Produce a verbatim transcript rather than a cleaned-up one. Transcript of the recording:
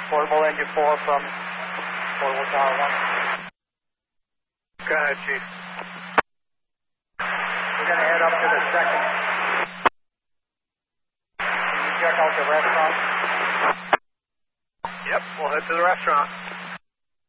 Portable engine four from Portable Tower one. Go ahead, Chief. We're going to head up to the second. Can you check out the restaurant? Yep, we'll head to the restaurant.